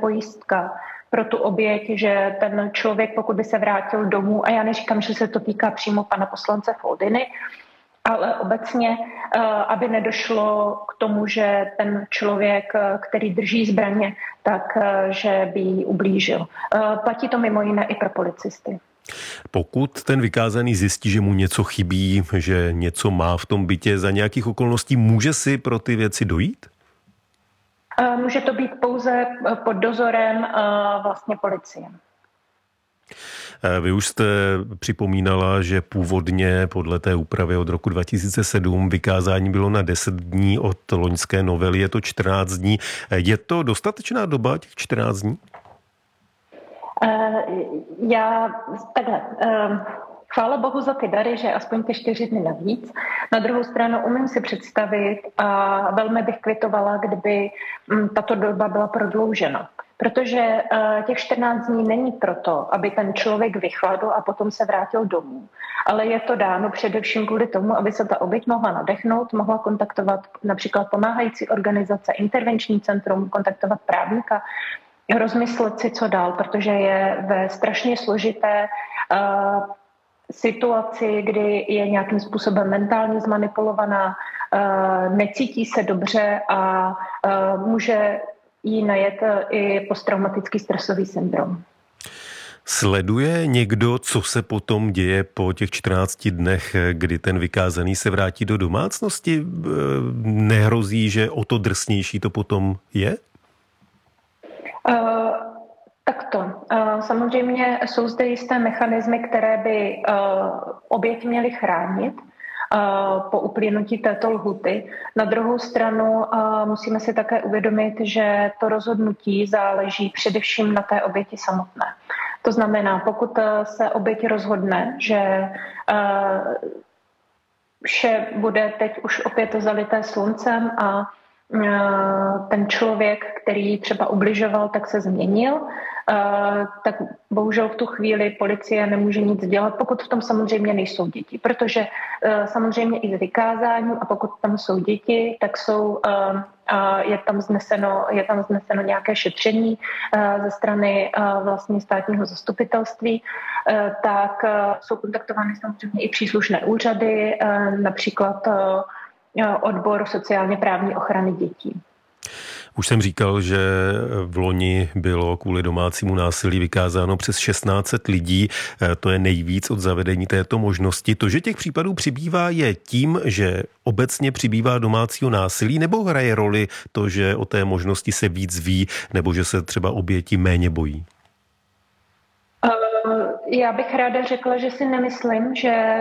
pojistka pro tu oběť, že ten člověk, pokud by se vrátil domů, a já neříkám, že se to týká přímo pana poslance Foldyny, ale obecně, aby nedošlo k tomu, že ten člověk, který drží zbraně, tak že by jí ublížil. Platí to mimo jiné i pro policisty. Pokud ten vykázaný zjistí, že mu něco chybí, že něco má v tom bytě, za nějakých okolností může si pro ty věci dojít? Může to být pouze pod dozorem vlastně policie. Vy už jste připomínala, že původně podle té úpravy od roku 2007 vykázání bylo na 10 dní, od loňské novely je to 14 dní. Je to dostatečná doba, těch 14 dní? Chvála Bohu za ty dary, že aspoň ty 4 dny navíc. Na druhou stranu umím si představit a velmi bych kvitovala, kdyby tato doba byla prodloužena. Protože těch 14 dní není proto, aby ten člověk vychladl a potom se vrátil domů. Ale je to dáno především kvůli tomu, aby se ta oběť mohla nadechnout, mohla kontaktovat například pomáhající organizace, intervenční centrum, kontaktovat právníka, rozmyslet si, co dál, protože je ve strašně složité situaci, kdy je nějakým způsobem mentálně zmanipulovaná, necítí se dobře a může jí najet i posttraumatický stresový syndrom. Sleduje někdo, co se potom děje po těch 14 dnech, kdy ten vykázaný se vrátí do domácnosti? Nehrozí, že o to drsnější to potom je? Takto. Samozřejmě jsou zde jisté mechanismy, které by oběť měly chránit po uplynutí této lhuty. Na druhou stranu musíme si také uvědomit, že to rozhodnutí záleží především na té oběti samotné. To znamená, pokud se oběť rozhodne, že vše bude teď už opět zalité sluncem a ten člověk, který třeba ubližoval, tak se změnil, tak bohužel v tu chvíli policie nemůže nic dělat, pokud v tom samozřejmě nejsou děti. Protože samozřejmě i s vykázáním, a pokud tam jsou děti, tak je tam zneseno nějaké šetření ze strany vlastně státního zastupitelství, tak jsou kontaktovány samozřejmě i příslušné úřady, například odbor sociálně právní ochrany dětí. Už jsem říkal, že v loni bylo kvůli domácímu násilí vykázáno přes 1600 lidí. To je nejvíc od zavedení této možnosti. To, že těch případů přibývá, je tím, že obecně přibývá domácího násilí, nebo hraje roli to, že o té možnosti se víc ví, nebo že se třeba oběti méně bojí? Já bych ráda řekla, že si nemyslím, že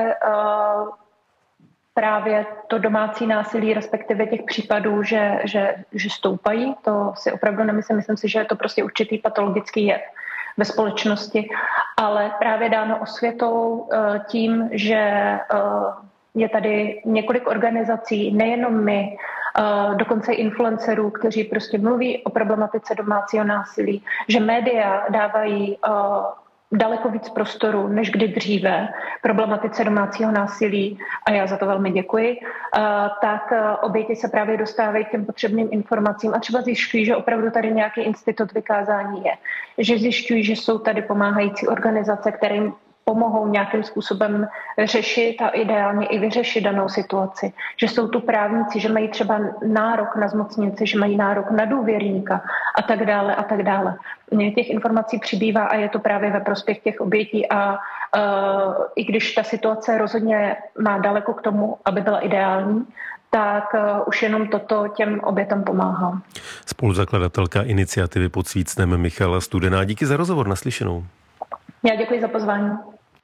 právě to domácí násilí, respektive těch případů, že stoupají, to si opravdu nemyslím. Myslím si, že je to prostě určitý patologický jev ve společnosti, ale právě dáno osvětou tím, že je tady několik organizací, nejenom my, dokonce i influencerů, kteří prostě mluví o problematice domácího násilí, že média dávají daleko víc prostoru, než kdy dříve, problematice domácího násilí, a já za to velmi děkuji, tak oběti se právě dostávají k těm potřebným informacím a třeba zjišťují, že opravdu tady nějaký institut vykázání je. Že zjišťují, že jsou tady pomáhající organizace, které jim pomohou nějakým způsobem řešit a ideálně i vyřešit danou situaci. Že jsou tu právníci, že mají třeba nárok na zmocněnce, že mají nárok na důvěrníka a tak dále a tak dále. Těch informací přibývá a je to právě ve prospěch těch obětí a i když ta situace rozhodně má daleko k tomu, aby byla ideální, tak už jenom toto těm obětem pomáhá. Spoluzakladatelka iniciativy Pod svícnem Michala Studená. Díky za rozhovor, naslyšenou. Já děkuji za pozvání.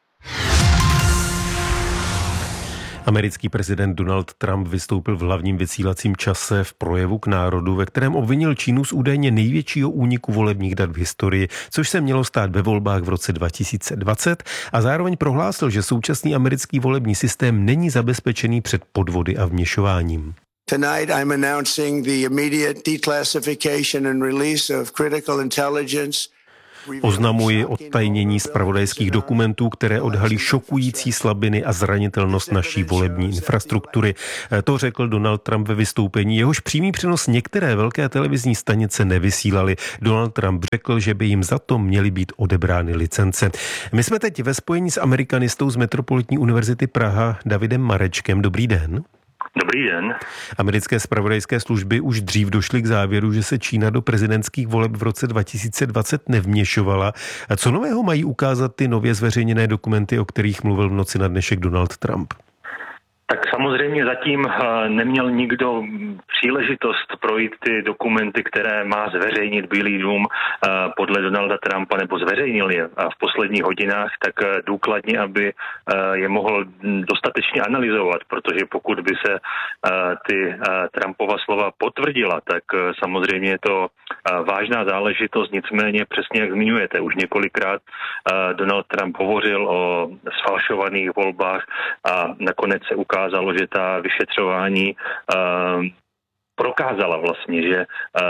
Americký prezident Donald Trump vystoupil v hlavním vysílacím čase v projevu k národu, ve kterém obvinil Čínu z údajně největšího úniku volebních dat v historii, což se mělo stát ve volbách v roce 2020, a zároveň prohlásil, že současný americký volební systém není zabezpečený před podvody a vměšováním. Tonight I'm announcing the immediate declassification and release of critical intelligence. Oznamuji odtajnění zpravodajských dokumentů, které odhalí šokující slabiny a zranitelnost naší volební infrastruktury. To řekl Donald Trump ve vystoupení. Jehož přímý přenos některé velké televizní stanice nevysílaly. Donald Trump řekl, že by jim za to měly být odebrány licence. My jsme teď ve spojení s amerikanistou z Metropolitní univerzity Praha Davidem Marečkem. Dobrý den. Dobrý den. Americké zpravodajské služby už dřív došly k závěru, že se Čína do prezidentských voleb v roce 2020 nevměšovala. A co nového mají ukázat ty nově zveřejněné dokumenty, o kterých mluvil v noci na dnešek Donald Trump? Tak samozřejmě zatím neměl nikdo příležitost projít ty dokumenty, které má zveřejnit Bílý dům podle Donalda Trumpa, nebo zveřejnil je v posledních hodinách, tak důkladně, aby je mohl dostatečně analyzovat, protože pokud by se ty Trumpova slova potvrdila, tak samozřejmě je to vážná záležitost, nicméně přesně jak zmiňujete, už několikrát Donald Trump hovořil o sfalšovaných volbách a nakonec se ukázalo, že ta vyšetřování prokázala vlastně, že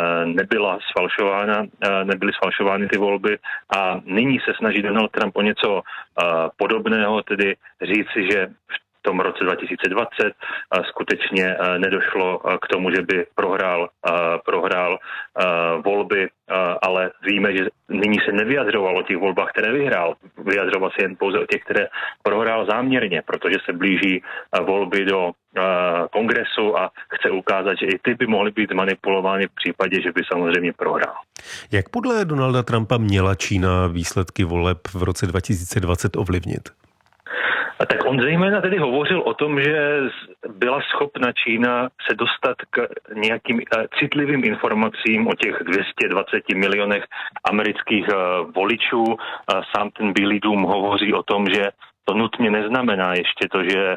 nebyly sfalšovány ty volby a nyní se snaží Donald Trump o něco podobného, tedy říci, že v tom roce 2020 skutečně nedošlo k tomu, že by prohrál volby, ale víme, že nyní se nevyjadřoval o těch volbách, které vyhrál. Vyjadřoval se jen pouze o těch, které prohrál záměrně, protože se blíží volby do kongresu a chce ukázat, že i ty by mohly být manipulovány v případě, že by samozřejmě prohrál. Jak podle Donalda Trumpa měla Čína výsledky voleb v roce 2020 ovlivnit? Tak on zejména tedy hovořil o tom, že byla schopna Čína se dostat k nějakým citlivým informacím o těch 220 milionech amerických voličů. Sám ten Bílý dům hovoří o tom, že to nutně neznamená ještě to, že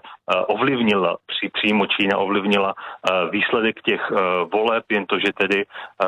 přímo Čína ovlivnila výsledek těch voleb, jen to, že tedy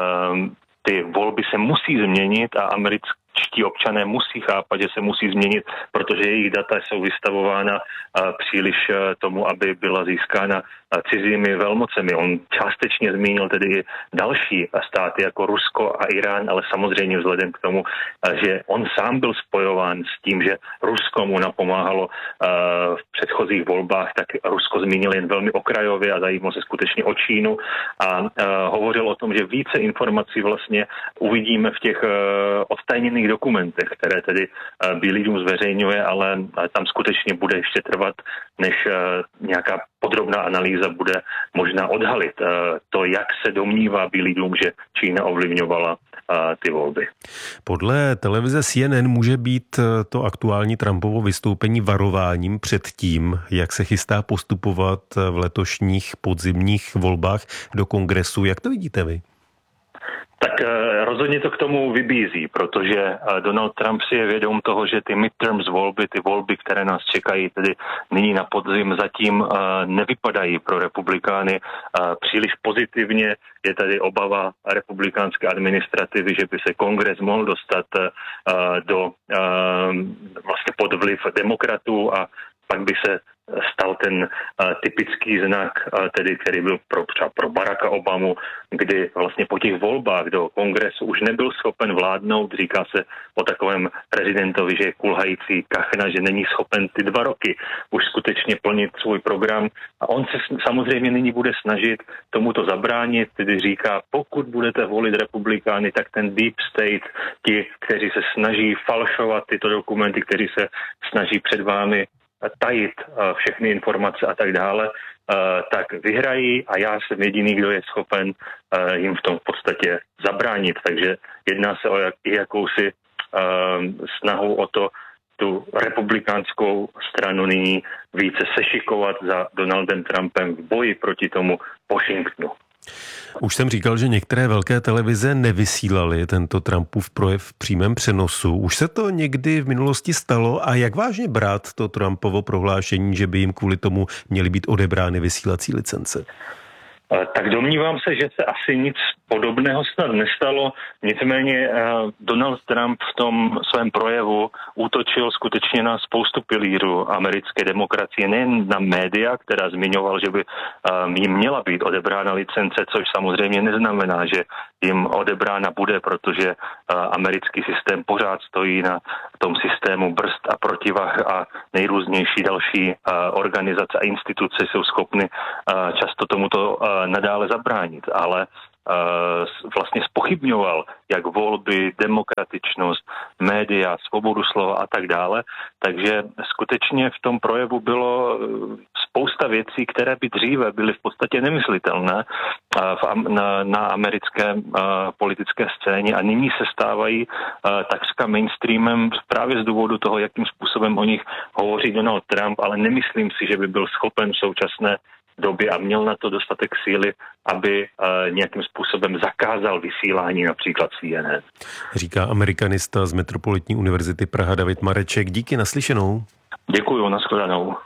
ty volby se musí změnit a američtí občané musí chápat, že se musí změnit, protože jejich data jsou vystavována příliš tomu, aby byla získána cizími velmocemi. On částečně zmínil tedy i další státy jako Rusko a Irán, ale samozřejmě vzhledem k tomu, že on sám byl spojován s tím, že Rusko mu napomáhalo v předchozích volbách, tak Rusko zmínil jen velmi okrajově a zajímal se skutečně o Čínu a hovořil o tom, že více informací vlastně uvidíme v těch odtajněných dokumentech, které tedy Bílý dům zveřejňuje, ale tam skutečně bude ještě trvat, než nějaká podrobná analýza bude možná odhalit to, jak se domnívá Bílý dům, že Čína ovlivňovala ty volby. Podle televize CNN může být to aktuální Trumpovo vystoupení varováním před tím, jak se chystá postupovat v letošních podzimních volbách do kongresu. Jak to vidíte vy? Tak rozhodně to k tomu vybízí, protože Donald Trump si je vědom toho, že ty midterms volby, ty volby, které nás čekají tedy nyní na podzim, zatím nevypadají pro republikány příliš pozitivně. Je tady obava republikánské administrativy, že by se kongres mohl dostat do vlastně pod vliv demokratů a pak by se stal ten typický znak, tedy, který byl třeba pro Baracka Obamu, kdy vlastně po těch volbách do kongresu už nebyl schopen vládnout. Říká se o takovém prezidentovi, že je kulhající kachna, že není schopen ty 2 roky už skutečně plnit svůj program. A on se samozřejmě nyní bude snažit tomuto zabránit, tedy říká, pokud budete volit republikány, tak ten deep state, ti, kteří se snaží falšovat tyto dokumenty, kteří se snaží před vámi tajit všechny informace a tak dále, tak vyhrají a já jsem jediný, kdo je schopen jim v tom v podstatě zabránit. Takže jedná se o jakousi snahu o to, tu republikánskou stranu nyní více sešikovat za Donaldem Trumpem v boji proti tomu Washingtonu. Už jsem říkal, že některé velké televize nevysílaly tento Trumpův projev v přímém přenosu. Už se to někdy v minulosti stalo a jak vážně brát to Trumpovo prohlášení, že by jim kvůli tomu měly být odebrány vysílací licence? Tak domnívám se, že se asi nic podobného snad nestalo, nicméně Donald Trump v tom svém projevu útočil skutečně na spoustu pilířů americké demokracie, nejen na média, která zmiňoval, že by jim měla být odebrána licence, což samozřejmě neznamená, že jim odebrána bude, protože americký systém pořád stojí na tom systému brzd a protivah a nejrůznější další organizace a instituce jsou schopny často tomuto nadále zabránit, ale vlastně zpochybňoval jak volby, demokratičnost, média, svobodu slova a tak dále. Takže skutečně v tom projevu bylo spousta věcí, které by dříve byly v podstatě nemyslitelné na americké politické scéně a nyní se stávají takřka mainstreamem právě z důvodu toho, jakým způsobem o nich hovoří Donald Trump, ale nemyslím si, že by byl schopen v současné době a měl na to dostatek síly, aby nějakým způsobem zakázal vysílání například CNN. Říká amerikanista z Metropolitní univerzity Praha David Mareček. Díky, naslyšenou. Děkuju, nashledanou.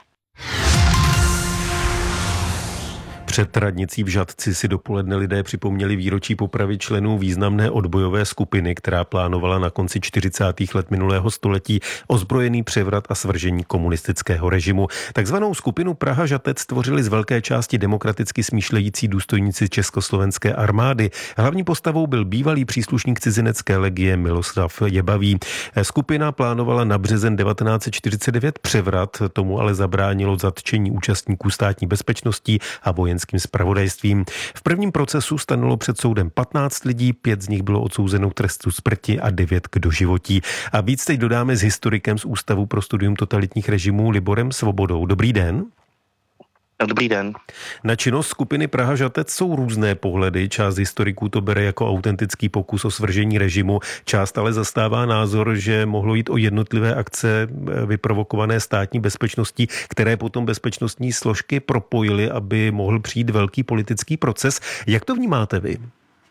Před radnicí v Žatci si dopoledne lidé připomněli výročí popravy členů významné odbojové skupiny, která plánovala na konci 40. let minulého století ozbrojený převrat a svržení komunistického režimu. Takzvanou skupinu Praha Žatec tvořili z velké části demokraticky smýšlející důstojníci Československé armády. Hlavní postavou byl bývalý příslušník cizinecké legie Miloslav Jebavý. Skupina plánovala na březen 1949 převrat, tomu ale zabránilo zatčení účastníků státní bezpečnosti a vojenským zpravodajstvím. V prvním procesu stanilo před soudem 15 lidí, 5 z nich bylo odsouzeno k trestu smrti a 9 k doživotí. A víc teď dodáme s historikem z Ústavu pro studium totalitních režimů Liborem Svobodou. Dobrý den. Dobrý den. Na činnost skupiny Praha Žatec jsou různé pohledy. Část historiků to bere jako autentický pokus o svržení režimu. Část ale zastává názor, že mohlo jít o jednotlivé akce vyprovokované státní bezpečností, které potom bezpečnostní složky propojily, aby mohl přijít velký politický proces. Jak to vnímáte vy?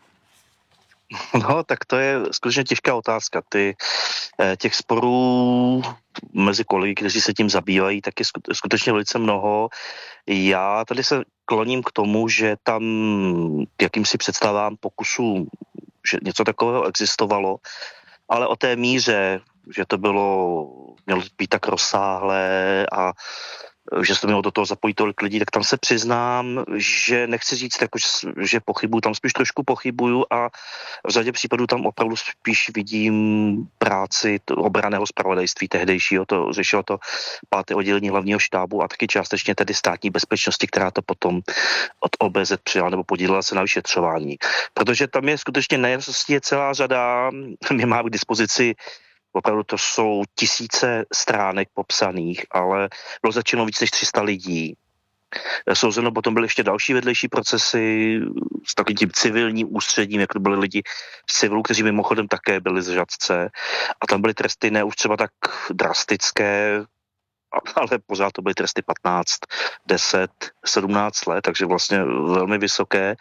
No, tak to je skutečně těžká otázka. Těch sporů mezi kolegy, kteří se tím zabývají, tak je skutečně velice mnoho. Já tady se kloním k tomu, že tam k jakýmsi představám pokusů, že něco takového existovalo, ale o té míře, že to mělo být tak rozsáhlé a že se to mělo do toho zapojit tolik lidí, tak tam se přiznám, že nechci říct, jako, že pochybuju, tam spíš trošku pochybuju a v řadě případů tam opravdu spíš vidím práci obranného zpravodajství tehdejšího, to řešilo to 5. oddělení hlavního štábu a taky částečně tedy státní bezpečnosti, která to potom od OBZ přijala nebo podílela se na vyšetřování. Protože tam je skutečně nejasností je celá řada, my máme k dispozici opravdu to jsou tisíce stránek popsaných, ale bylo začeno víc než 300 lidí. Souzeno potom byly ještě další vedlejší procesy s takovým tím civilním ústředím, jak to byli lidi v civilu, kteří mimochodem také byli z Žatce. A tam byly tresty ne už třeba tak drastické, ale pořád to byly tresty 15, 10, 17 let, takže vlastně velmi vysoké.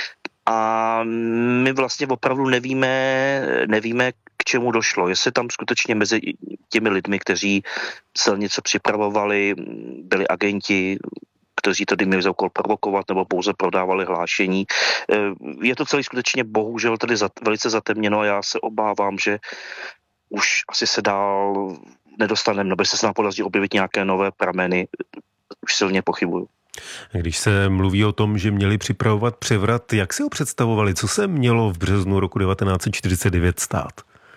A my vlastně opravdu nevíme, k čemu došlo. Jestli tam skutečně mezi těmi lidmi, kteří se něco připravovali, byli agenti, kteří tady měli za úkol provokovat nebo pouze prodávali hlášení. Je to celý skutečně bohužel tady velice zatemněno a já se obávám, že už asi se dál nedostaneme, nebo se nám podaří objevit nějaké nové prameny. Už silně pochybuju. Když se mluví o tom, že měli připravovat převrat, jak si ho představovali? Co se mělo v březnu roku 1949 stát?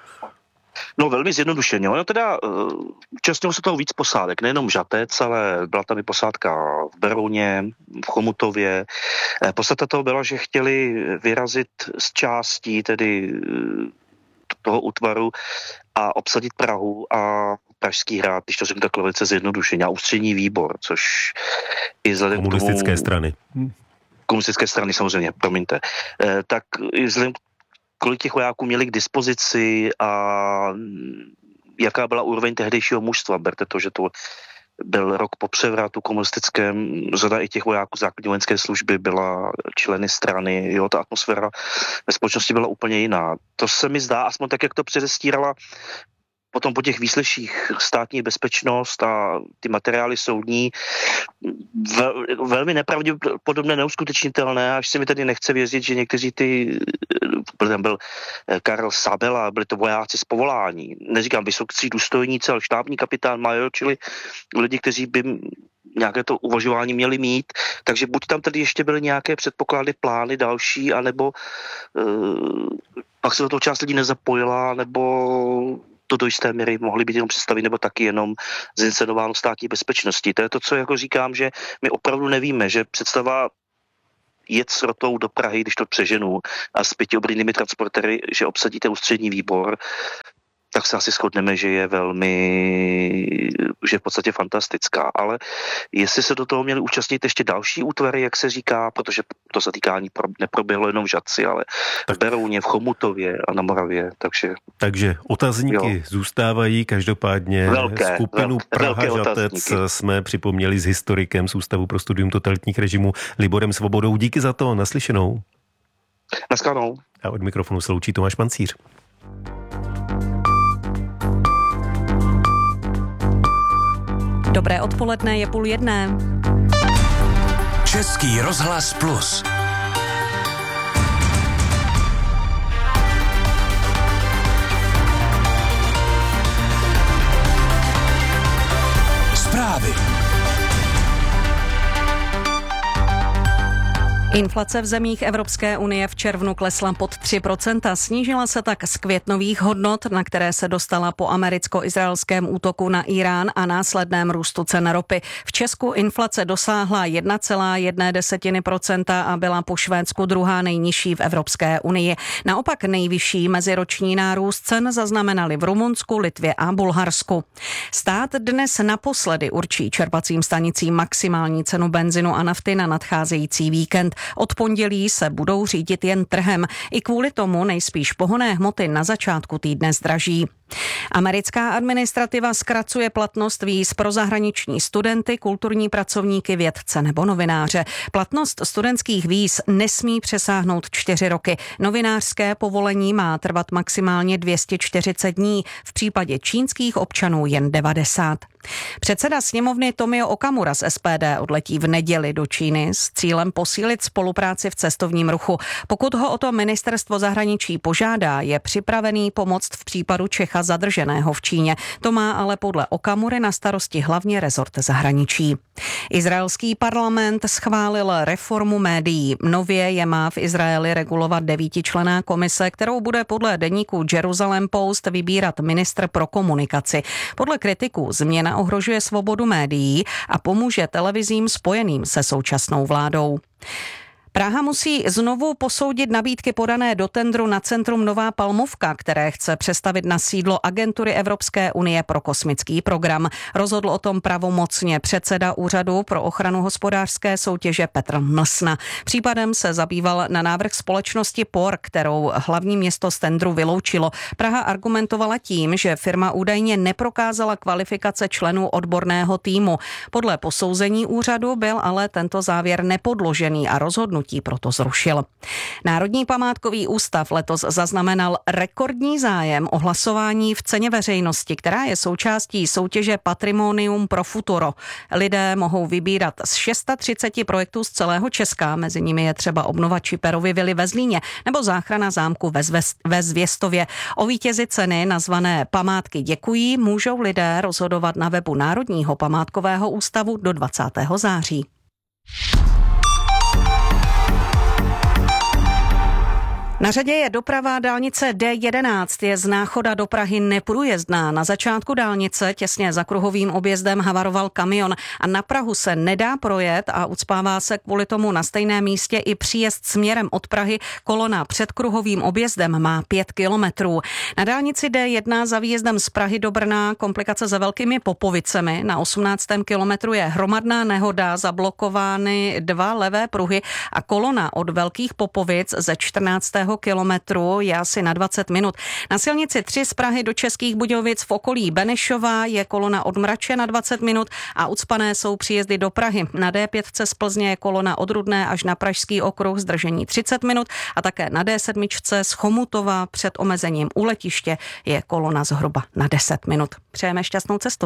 No velmi zjednodušeně. Ono teda účastnilo se toho víc posádek, nejenom Žatec, ale byla tam i posádka v Berouně, v Chomutově. Podstata toho byla, že chtěli vyrazit z částí tedy toho útvaru a obsadit Prahu a Pražský hrad, když to řeknu takhle velice zjednodušeně, a ústřední výbor, což i vzhledem k tomu... Komunistické strany samozřejmě, promiňte. Tak i vzhledem kolik těch vojáků měli k dispozici a jaká byla úroveň tehdejšího mužstva. Berte to, že to byl rok po převratu komunistickém, řada i těch vojáků základní vojenské služby byla členy strany, ta atmosféra ve společnosti byla úplně jiná. To se mi zdá, aspoň tak, jak to předestírala potom po těch výsleších státní bezpečnost a ty materiály soudní velmi nepravděpodobné, neuskutečnitelné, až se mi tady nechce věřit, že někteří tam byl Karel Sabela, byli to vojáci z povolání, neříkám vysocí důstojníci, ale štábní kapitán major, čili lidi, kteří by nějaké to uvažování měli mít, takže buď tam tady ještě byly nějaké předpoklady, plány další, anebo pak se do toho část lidí nezapojila, nebo to do jisté míry mohly být jenom představy, nebo taky jenom zinscenováno státní bezpečnosti. To je to, co jako říkám, že my opravdu nevíme, že představa jet s rotou do Prahy, když to přeženu, a s 5 obrnnými transportéry, že obsadíte ústřední výbor, tak se asi shodneme, že je v podstatě fantastická. Ale jestli se do toho měli účastnit ještě další útvary, jak se říká, protože to zatýkání neproběhlo jenom v Žatci, ale v Berouně, v Chomutově a na Moravě. Takže otazníky zůstávají, každopádně skupinu Praha Žatec jsme připomněli s historikem z Ústavu pro studium totalitních režimů Liborem Svobodou. Díky za to, naslyšenou. Naschledanou. A od mikrofonu se loučí Tomáš Pancíř. Dobré odpoledne, je 12:30. Český rozhlas Plus. Zprávy. Inflace v zemích Evropské unie v červnu klesla pod 3%, snížila se tak z květnových hodnot, na které se dostala po americko-izraelském útoku na Irán a následném růstu cen ropy. V Česku inflace dosáhla 1,1% a byla po Švédsku druhá nejnižší v Evropské unii. Naopak nejvyšší meziroční nárůst cen zaznamenali v Rumunsku, Litvě a Bulharsku. Stát dnes naposledy určí čerpacím stanicím maximální cenu benzinu a nafty na nadcházející víkend. Od pondělí se budou řídit jen trhem. I kvůli tomu nejspíš pohonné hmoty na začátku týdne zdraží. Americká administrativa zkracuje platnost víz pro zahraniční studenty, kulturní pracovníky, vědce nebo novináře. Platnost studentských víz nesmí přesáhnout 4 roky. Novinářské povolení má trvat maximálně 240 dní, v případě čínských občanů jen 90. Předseda sněmovny Tomio Okamura z SPD odletí v neděli do Číny s cílem posílit spolupráci v cestovním ruchu. Pokud ho o to ministerstvo zahraničí požádá, je připravený pomoct v případu Čecha zadrženého v Číně. To má ale podle Okamury na starosti hlavně rezort zahraničí. Izraelský parlament schválil reformu médií. Nově je má v Izraeli regulovat 9členná komise, kterou bude podle deníku Jerusalem Post vybírat ministr pro komunikaci. Podle kritiků změna ohrožuje svobodu médií a pomůže televizím spojeným se současnou vládou. Praha musí znovu posoudit nabídky podané do tendru na centrum Nová Palmovka, které chce přestavit na sídlo agentury Evropské unie pro kosmický program. Rozhodl o tom pravomocně předseda Úřadu pro ochranu hospodářské soutěže Petr Mlsna. Případem se zabýval na návrh společnosti POR, kterou hlavní město z tendru vyloučilo. Praha argumentovala tím, že firma údajně neprokázala kvalifikace členů odborného týmu. Podle posouzení úřadu byl ale tento závěr nepodložený a rozhodnutí proto zrušil. Národní památkový ústav letos zaznamenal rekordní zájem o hlasování v ceně veřejnosti, která je součástí soutěže Patrimonium pro futuro. Lidé mohou vybírat z 630 projektů z celého Česka, mezi nimi je třeba obnova Čiperovy vily ve Zlíně nebo záchrana zámku ve Zvěstově. O vítězi ceny nazvané Památky děkují můžou lidé rozhodovat na webu Národního památkového ústavu do 20. září. Na řadě je doprava. Dálnice D11 je z Náchoda do Prahy neprůjezdná. Na začátku dálnice těsně za kruhovým objezdem havaroval kamion a na Prahu se nedá projet a ucpává se kvůli tomu na stejném místě i příjezd směrem od Prahy. Kolona před kruhovým objezdem má 5 kilometrů. Na dálnici D1 za výjezdem z Prahy do Brna komplikace za Velkými Popovicemi. Na 18. kilometru je hromadná nehoda, zablokovány 2 levé pruhy a kolona od Velkých Popovic ze 14. kilometru je asi na 20 minut. Na silnici 3 z Prahy do Českých Budějovic v okolí Benešova je kolona od Mrače na 20 minut a ucpané jsou příjezdy do Prahy. Na D5 z Plzně je kolona od Rudné až na Pražský okruh zdržení 30 minut a také na D7 z Chomutova před omezením u letiště je kolona zhruba na 10 minut. Přejeme šťastnou cestu.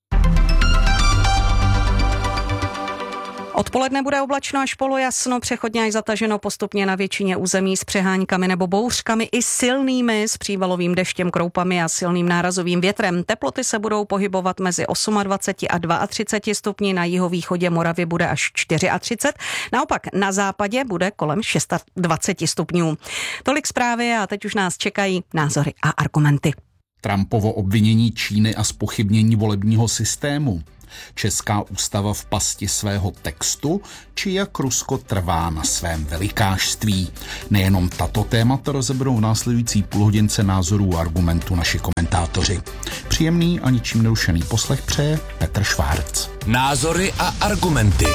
Odpoledne bude oblačno až polojasno, přechodně až zataženo postupně na většině území s přeháňkami nebo bouřkami i silnými s přívalovým deštěm, kroupami a silným nárazovým větrem. Teploty se budou pohybovat mezi 28 a 32 stupni, na jihovýchodě Moravy bude až 34, naopak na západě bude kolem 26 stupňů. Tolik zprávy a teď už nás čekají názory a argumenty. Trumpovo obvinění Číny a zpochybnění volebního systému. Česká ústava v pasti svého textu, či jak Rusko trvá na svém velikášství. Nejenom tato témata rozeberou v následující půlhodince názorů a argumentů naši komentátoři. Příjemný a ničím nerušený poslech přeje Petr Švárc. Názory a argumenty.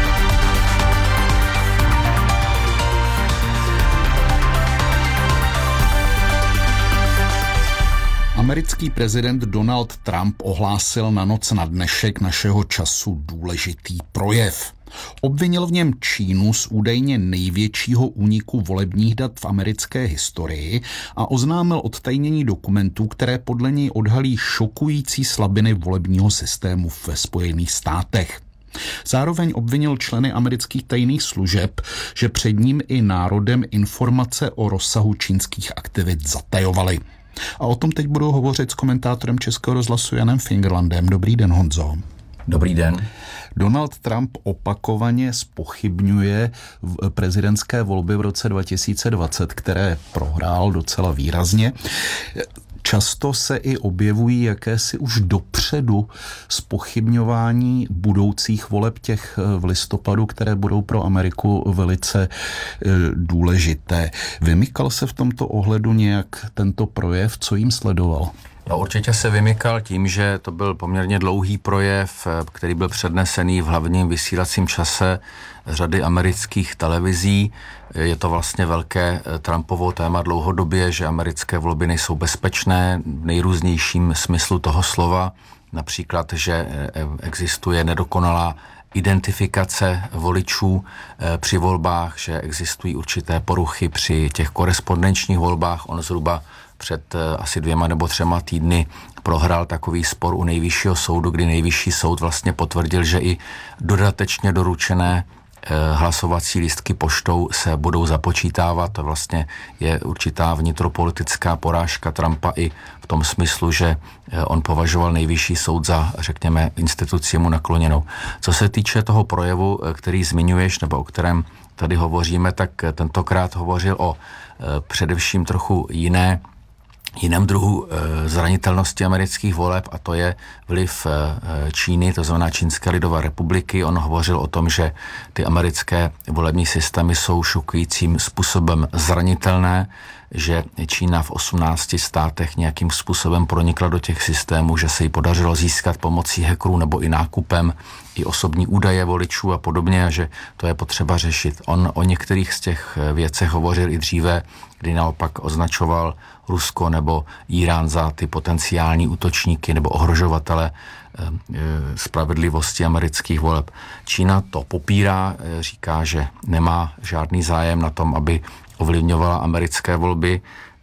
Americký prezident Donald Trump ohlásil na noc na dnešek našeho času důležitý projev. Obvinil v něm Čínu z údajně největšího úniku volebních dat v americké historii a oznámil odtajnění dokumentů, které podle něj odhalí šokující slabiny volebního systému ve Spojených státech. Zároveň obvinil členy amerických tajných služeb, že před ním i národem informace o rozsahu čínských aktivit zatajovali. A o tom teď budu hovořit s komentátorem Českého rozhlasu Janem Fingerlandem. Dobrý den, Honzo. Dobrý den. Donald Trump opakovaně zpochybňuje prezidentské volby v roce 2020, které prohrál docela výrazně. Často se i objevují jakési už dopředu zpochybňování budoucích voleb těch v listopadu, které budou pro Ameriku velice důležité. Vymykal se v tomto ohledu nějak tento projev, co jim sledoval? No, určitě se vymykal tím, že to byl poměrně dlouhý projev, který byl přednesený v hlavním vysílacím čase řady amerických televizí. Je to vlastně velké Trumpovo téma dlouhodobě, že americké volby nejsou bezpečné v nejrůznějším smyslu toho slova. Například, že existuje nedokonalá identifikace voličů při volbách, že existují určité poruchy při těch korespondenčních volbách. On zhruba před asi 2 nebo 3 týdny prohrál takový spor u nejvyššího soudu, kdy nejvyšší soud vlastně potvrdil, že i dodatečně doručené hlasovací lístky poštou se budou započítávat. To vlastně je určitá vnitropolitická porážka Trumpa i v tom smyslu, že on považoval nejvyšší soud za, řekněme, instituci mu nakloněnou. Co se týče toho projevu, který zmiňuješ, nebo o kterém tady hovoříme, tak tentokrát hovořil o především trochu jiném druhu zranitelnosti amerických voleb, a to je vliv Číny, to znamená Čínské lidové republiky. On hovořil o tom, že ty americké volební systémy jsou šokujícím způsobem zranitelné, že Čína v 18 státech nějakým způsobem pronikla do těch systémů, že se jí podařilo získat pomocí hackerů nebo i nákupem i osobní údaje voličů a podobně, a že to je potřeba řešit. On o některých z těch věcech hovořil i dříve, kdy naopak označoval Rusko nebo Irán za ty potenciální útočníky nebo ohrožovatele spravedlivosti amerických voleb. Čína to popírá, říká, že nemá žádný zájem na tom, aby ovlivňovala americké volby.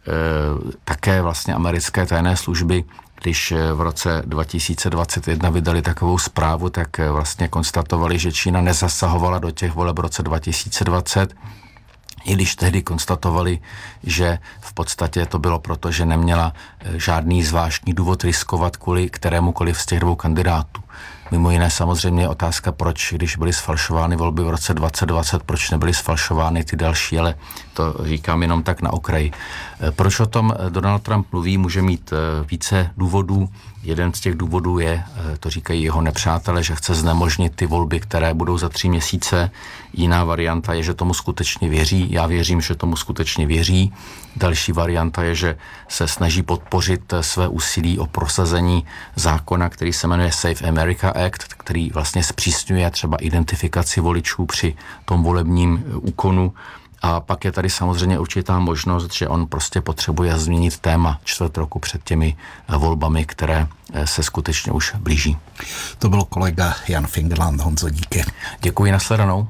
Také vlastně americké tajné služby, když v roce 2021 vydali takovou zprávu, tak vlastně konstatovali, že Čína nezasahovala do těch voleb v roce 2020, i když tehdy konstatovali, že v podstatě to bylo proto, že neměla žádný zvláštní důvod riskovat kvůli kterémukoliv z těch 2 kandidátů. Mimo jiné samozřejmě otázka, proč, když byly sfalšovány volby v roce 2020, proč nebyly sfalšovány ty další, ale to říkám jenom tak na okraji. Proč o tom Donald Trump mluví, může mít více důvodů. Jeden z těch důvodů je, to říkají jeho nepřátelé, že chce znemožnit ty volby, které budou za 3 měsíce. Jiná varianta je, že tomu skutečně věří. Já věřím, že tomu skutečně věří. Další varianta je, že se snaží podpořit své úsilí o prosazení zákona, který se jmenuje Save America Act, který vlastně zpřísňuje třeba identifikaci voličů při tom volebním úkonu A pak je tady samozřejmě určitá možnost, že on prostě potřebuje změnit téma čtvrt roku před těmi volbami, které se skutečně už blíží. To byl kolega Jan Fingerland. Honzo, díky. Děkuji, nashledanou.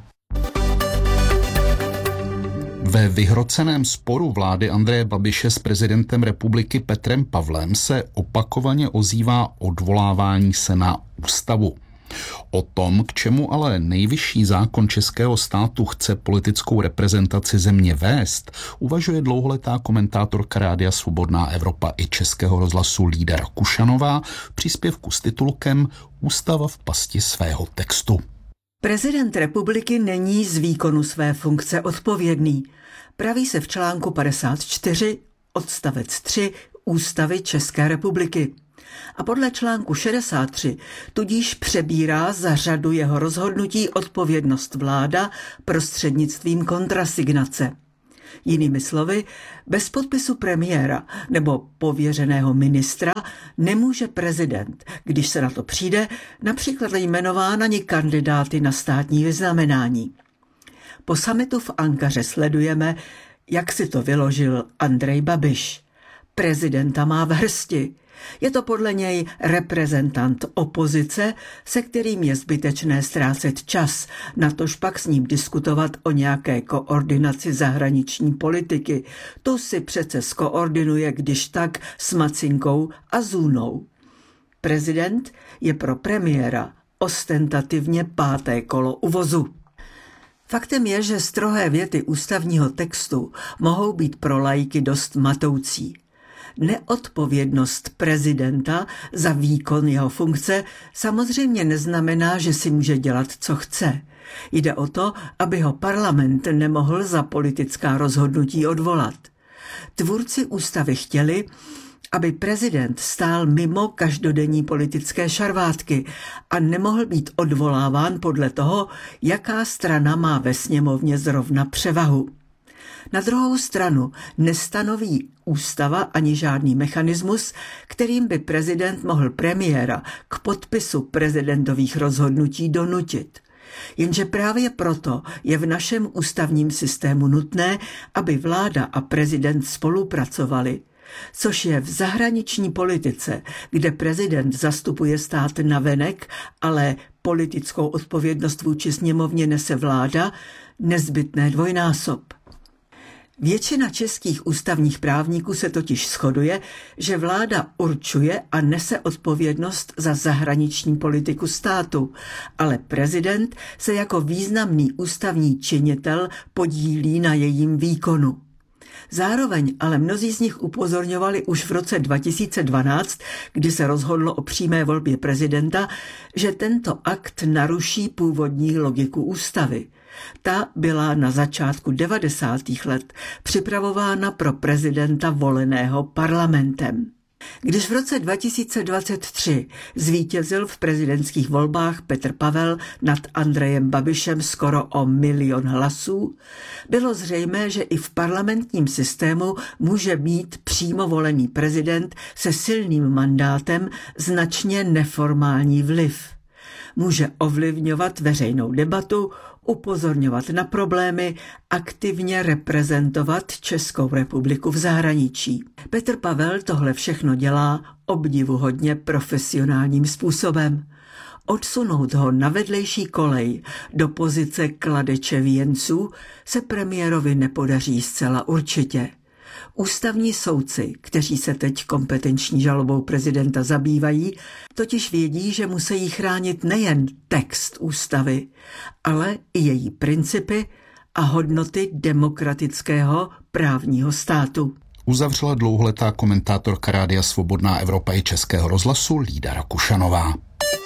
Ve vyhroceném sporu vlády Andreje Babiše s prezidentem republiky Petrem Pavlem se opakovaně ozývá odvolávání se na ústavu. O tom, k čemu ale nejvyšší zákon českého státu chce politickou reprezentaci země vést, uvažuje dlouholetá komentátorka Rádia Svobodná Evropa i Českého rozhlasu Lída Rakušanová v příspěvku s titulkem Ústava v pasti svého textu. Prezident republiky není z výkonu své funkce odpovědný. Praví se v článku 54 odstavec 3 Ústavy České republiky. A podle článku 63 tudíž přebírá za řadu jeho rozhodnutí odpovědnost vláda prostřednictvím kontrasignace. Jinými slovy, bez podpisu premiéra nebo pověřeného ministra nemůže prezident, když se na to přijde, například jmenován ani kandidáty na státní vyznamenání. Po summitu v Ankaře sledujeme, jak si to vyložil Andrej Babiš. Prezidenta má v hrsti. Je to podle něj reprezentant opozice, se kterým je zbytečné ztrácet čas, natož pak s ním diskutovat o nějaké koordinaci zahraniční politiky. To si přece skoordinuje když tak s Macinkou a Zůnou. Prezident je pro premiéra ostentativně páté kolo u vozu. Faktem je, že strohé věty ústavního textu mohou být pro laiky dost matoucí. Neodpovědnost prezidenta za výkon jeho funkce samozřejmě neznamená, že si může dělat, co chce. Jde o to, aby ho parlament nemohl za politická rozhodnutí odvolat. Tvůrci ústavy chtěli, aby prezident stál mimo každodenní politické šarvátky a nemohl být odvoláván podle toho, jaká strana má ve sněmovně zrovna převahu. Na druhou stranu nestanoví ústava ani žádný mechanismus, kterým by prezident mohl premiéra k podpisu prezidentových rozhodnutí donutit. Jenže právě proto je v našem ústavním systému nutné, aby vláda a prezident spolupracovali, což je v zahraniční politice, kde prezident zastupuje stát navenek, ale politickou odpovědnost vůči sněmovně nese vláda, nezbytné dvojnásob. Většina českých ústavních právníků se totiž shoduje, že vláda určuje a nese odpovědnost za zahraniční politiku státu, ale prezident se jako významný ústavní činitel podílí na jejím výkonu. Zároveň ale mnozí z nich upozorňovali už v roce 2012, kdy se rozhodlo o přímé volbě prezidenta, že tento akt naruší původní logiku ústavy. Ta byla na začátku 90. let připravována pro prezidenta voleného parlamentem. Když v roce 2023 zvítězil v prezidentských volbách Petr Pavel nad Andrejem Babišem skoro o 1 000 000 hlasů, bylo zřejmé, že i v parlamentním systému může být přímo volený prezident se silným mandátem značně neformální vliv. Může ovlivňovat veřejnou debatu, upozorňovat na problémy, aktivně reprezentovat Českou republiku v zahraničí. Petr Pavel tohle všechno dělá obdivuhodně profesionálním způsobem. Odsunout ho na vedlejší kolej do pozice kladeče věnců se premiérovi nepodaří zcela určitě. Ústavní soudci, kteří se teď kompetenční žalobou prezidenta zabývají, totiž vědí, že musí chránit nejen text ústavy, ale i její principy a hodnoty demokratického právního státu. Uzavřela dlouholetá komentátorka Rádia Svobodná Evropa i Českého rozhlasu Lída Rakušanová.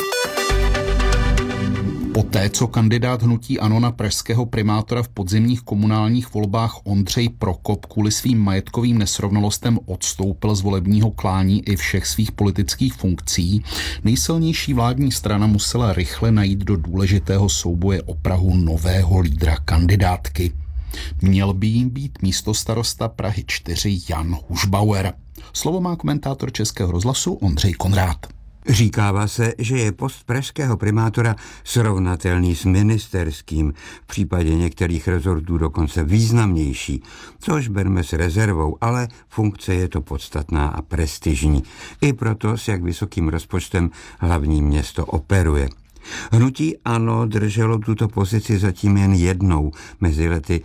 Poté, co kandidát hnutí ANO na pražského primátora v podzimních komunálních volbách Ondřej Prokop kvůli svým majetkovým nesrovnalostem odstoupil z volebního klání i všech svých politických funkcí, nejsilnější vládní strana musela rychle najít do důležitého souboje o Prahu nového lídra kandidátky. Měl by jím být místostarosta Prahy 4 Jan Hušbauer. Slovo má komentátor Českého rozhlasu Ondřej Konrád. Říkává se, že je post pražského primátora srovnatelný s ministerským, v případě některých rezortů dokonce významnější, což berme s rezervou, ale funkce je to podstatná a prestižní. I proto, s jak vysokým rozpočtem hlavní město operuje. Hnutí ANO drželo tuto pozici zatím jen jednou mezi lety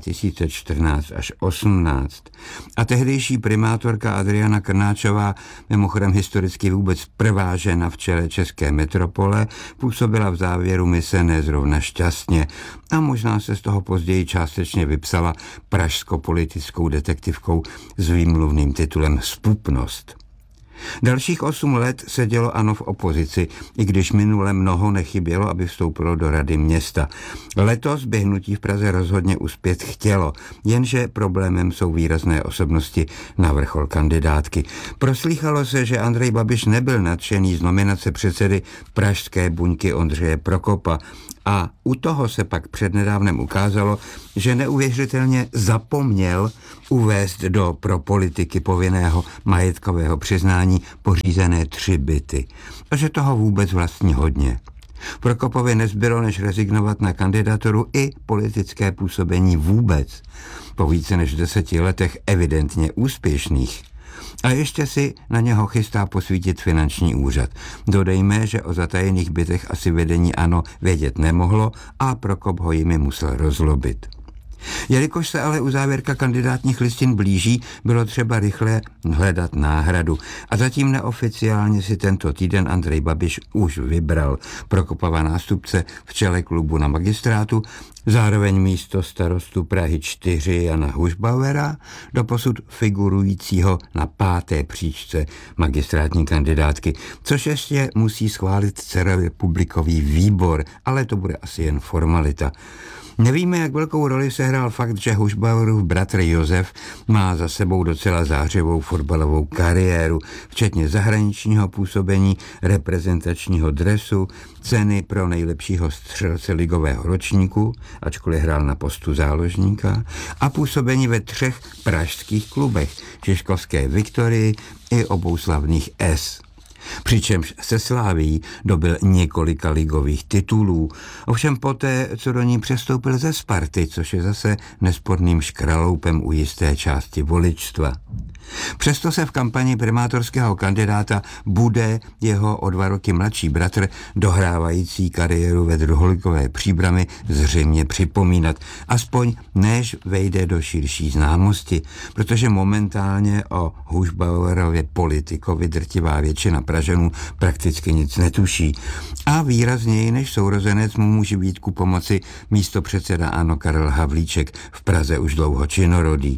2014 až 2018. A tehdejší primátorka Adriana Krnáčová, mimochodem historicky vůbec prvá žena v čele české metropole, působila v závěru mise nezrovna šťastně a možná se z toho později částečně vypsala pražsko-politickou detektivkou s výmluvným titulem Spupnost. Dalších 8 let sedělo ANO v opozici, i když minule mnoho nechybělo, aby vstoupilo do rady města. Letos by hnutí v Praze rozhodně uspět chtělo, jenže problémem jsou výrazné osobnosti na vrchol kandidátky. Proslýchalo se, že Andrej Babiš nebyl nadšený z nominace předsedy pražské buňky Ondřeje Prokopa a u toho se pak přednedávnem ukázalo, že neuvěřitelně zapomněl uvést pro politiky povinného majetkového přiznání pořízené 3 byty. A že toho vůbec vlastní hodně. Prokopovi nezbylo, než rezignovat na kandidaturu i politické působení vůbec. Po více než 10 letech evidentně úspěšných. A ještě si na něho chystá posvítit finanční úřad. Dodejme, že o zatajených bytech asi vedení ANO vědět nemohlo a Prokop ho jimi musel rozlobit. Jelikož se ale uzávěrka kandidátních listin blíží, bylo třeba rychle hledat náhradu. A zatím neoficiálně si tento týden Andrej Babiš už vybral Prokopova nástupce v čele klubu na magistrátu, zároveň místo starostu Prahy 4 Jana Hušbauera, doposud figurujícího na 5. příčce magistrátní kandidátky, což ještě musí schválit celorepublikový výbor, ale to bude asi jen formalita. Nevíme, jak velkou roli sehrál fakt, že Hušbauerův bratr Josef má za sebou docela zářivou fotbalovou kariéru, včetně zahraničního působení, reprezentačního dresu, ceny pro nejlepšího střelce ligového ročníku, ačkoliv hrál na postu záložníka, a působení ve 3 pražských klubech, Žižkovské Viktorii i obou slavných S. Přičemž se Slavií dobil několika ligových titulů. Ovšem poté, co do ní přestoupil ze Sparty, což je zase nesporným škraloupem u jisté části voličstva. Přesto se v kampani primátorského kandidáta bude jeho o 2 roky mladší bratr, dohrávající kariéru ve druholigové Příbrami, zřejmě připomínat, aspoň než vejde do širší známosti, protože momentálně o Hušbauerově politikovi drtivá většina Pražanů prakticky nic netuší. A výrazněji než sourozenec mu může být ku pomoci místopředseda ANO Karel Havlíček, v Praze už dlouho činorodý.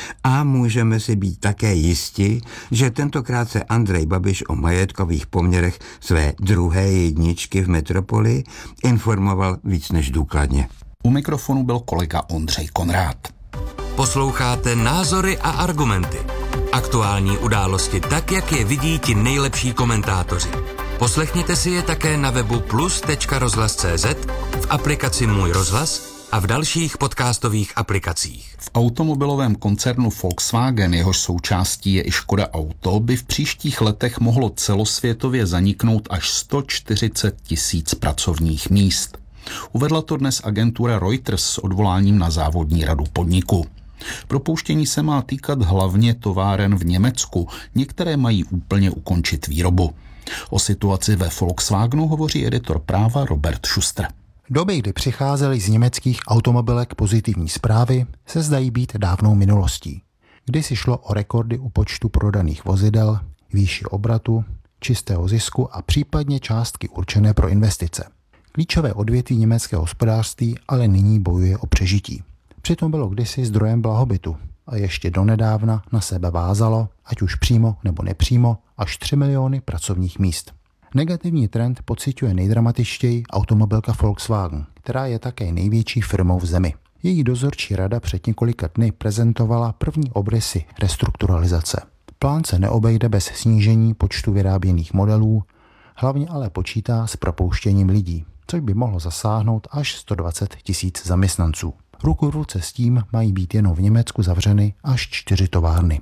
A můžeme si být také jisti, že tentokrát se Andrej Babiš o majetkových poměrech své druhé jedničky v metropoli informoval víc než důkladně. U mikrofonu byl kolega Ondřej Konrád. Posloucháte Názory a argumenty. Aktuální události tak, jak je vidí ti nejlepší komentátoři. Poslechněte si je také na webu plus.rozhlas.cz, v aplikaci Můj rozhlas a v dalších podcastových aplikacích. V automobilovém koncernu Volkswagen, jehož součástí je i Škoda Auto, by v příštích letech mohlo celosvětově zaniknout až 140 000 pracovních míst. Uvedla to dnes agentura Reuters s odvoláním na závodní radu podniku. Propouštění se má týkat hlavně továren v Německu, některé mají úplně ukončit výrobu. O situaci ve Volkswagenu hovoří editor práva Robert Schuster. Doby, kdy přicházely z německých automobilek pozitivní zprávy, se zdají být dávnou minulostí. Kdysi šlo o rekordy u počtu prodaných vozidel, výši obratu, čistého zisku a případně částky určené pro investice. Klíčové odvětví německého hospodářství ale nyní bojuje o přežití. Přitom bylo kdysi zdrojem blahobytu a ještě donedávna na sebe vázalo, ať už přímo nebo nepřímo, až 3 miliony pracovních míst. Negativní trend pociťuje nejdramatičtěji automobilka Volkswagen, která je také největší firmou v zemi. Její dozorčí rada před několika dny prezentovala první obrysy restrukturalizace. Plán se neobejde bez snížení počtu vyráběných modelů, hlavně ale počítá s propouštěním lidí, což by mohlo zasáhnout až 120 000 zaměstnanců. Ruku v ruce s tím mají být jenom v Německu zavřeny až 4 továrny.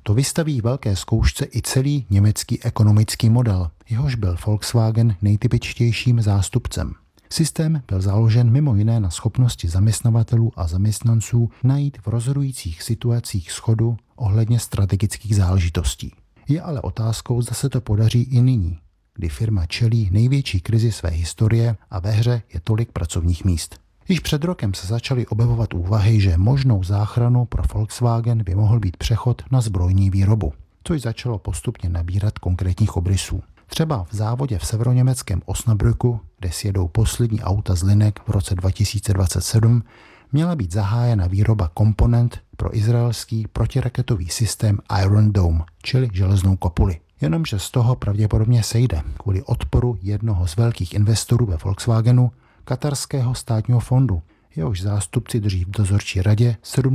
to vystaví velké zkoušce i celý německý ekonomický model, jehož byl Volkswagen nejtypičtějším zástupcem. Systém byl založen mimo jiné na schopnosti zaměstnavatelů a zaměstnanců najít v rozhodujících situacích shodu ohledně strategických záležitostí. Je ale otázkou, zda se to podaří i nyní, kdy firma čelí největší krizi své historie a ve hře je tolik pracovních míst. Již před rokem se začaly objevovat úvahy, že možnou záchranu pro Volkswagen by mohl být přechod na zbrojní výrobu, což začalo postupně nabírat konkrétních obrysů. Třeba v závodě v severoněmeckém Osnabrücku, kde sjedou poslední auta z linek v roce 2027, měla být zahájena výroba komponent pro izraelský protiraketový systém Iron Dome, čili železnou kopuli. Jenomže z toho pravděpodobně sejde kvůli odporu jednoho z velkých investorů ve Volkswagenu, katarského státního fondu, jehož zástupci drží v dozorčí radě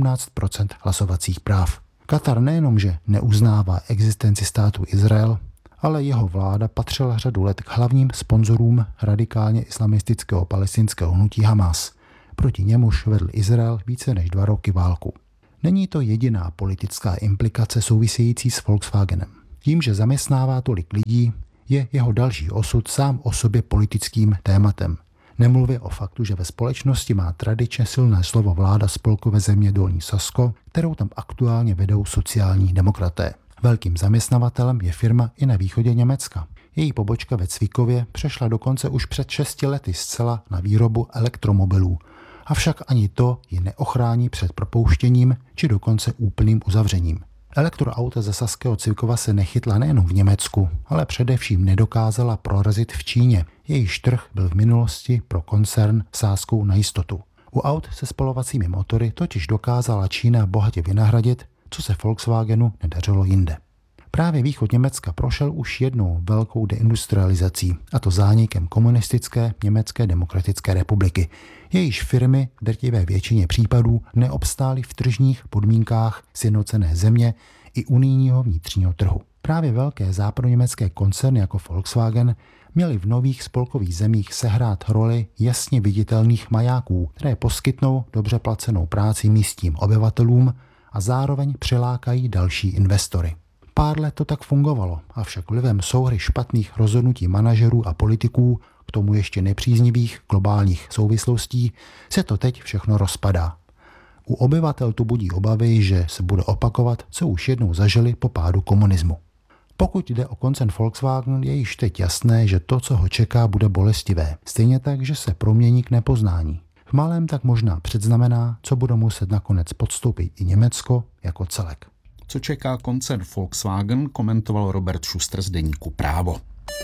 17% hlasovacích práv. Katar nejenom, že neuznává existenci státu Izrael, ale jeho vláda patřila řadu let k hlavním sponzorům radikálně islamistického palestinského hnutí Hamas. Proti němuž vedl Izrael více než 2 roky válku. Není to jediná politická implikace související s Volkswagenem. Tím, že zaměstnává tolik lidí, je jeho další osud sám o sobě politickým tématem. Nemluvě o faktu, že ve společnosti má tradičně silné slovo vláda spolkové země Dolní Sasko, kterou tam aktuálně vedou sociální demokraté. Velkým zaměstnavatelem je firma i na východě Německa. Její pobočka ve Cvikově přešla dokonce už před 6 lety zcela na výrobu elektromobilů. Avšak ani to ji neochrání před propouštěním či dokonce úplným uzavřením. Elektroauta ze saského Cvikova se nechytla nejen v Německu, ale především nedokázala prorazit v Číně. Jejíž trh byl v minulosti pro koncern sázkou na jistotu. U aut se spalovacími motory totiž dokázala Čína bohatě vynahradit, co se Volkswagenu nedařilo jinde. Právě východ Německa prošel už jednou velkou deindustrializací, a to zánikem komunistické Německé demokratické republiky. Jejíž firmy v drtivé většině případů neobstály v tržních podmínkách sjednocené země i unijního vnitřního trhu. Právě velké západoněmecké koncerny jako Volkswagen měly v nových spolkových zemích sehrát roli jasně viditelných majáků, které poskytnou dobře placenou práci místním obyvatelům a zároveň přilákají další investory. Pár let to tak fungovalo, avšak vlivem souhry špatných rozhodnutí manažerů a politiků, k tomu ještě nepříznivých globálních souvislostí, se to teď všechno rozpadá. U obyvatel tu budí obavy, že se bude opakovat, co už jednou zažili po pádu komunismu. Pokud jde o koncern Volkswagen, je již teď jasné, že to, co ho čeká, bude bolestivé. Stejně tak, že se promění k nepoznání. V malém tak možná předznamená, co bude muset nakonec podstoupit i Německo jako celek. Co čeká koncern Volkswagen, komentoval Robert Schuster z deníku Právo.